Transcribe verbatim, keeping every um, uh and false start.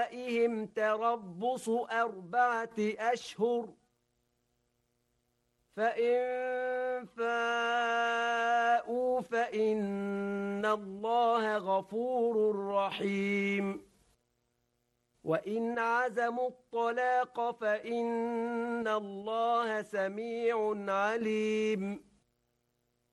نسائهم تربص أربعة أشهر فإن فاءوا فإن الله غفور رحيم وإن عزموا الطلاق فإن الله سميع عليم